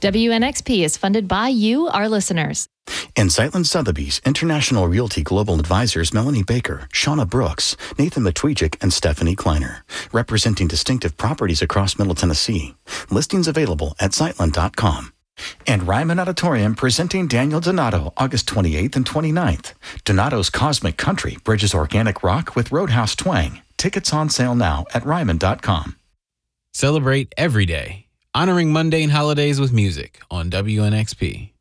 WNXP is funded by you, our listeners. And Sightland Sotheby's International Realty Global Advisors Melanie Baker, Shauna Brooks, Nathan Matwijik, and Stephanie Kleiner, representing distinctive properties across Middle Tennessee. Listings available at Sightland.com. And Ryman Auditorium presenting Daniel Donato August 28th and 29th. Donato's Cosmic Country bridges organic rock with Roadhouse twang. Tickets on sale now at Ryman.com. Celebrate every day, honoring mundane holidays with music on WNXP.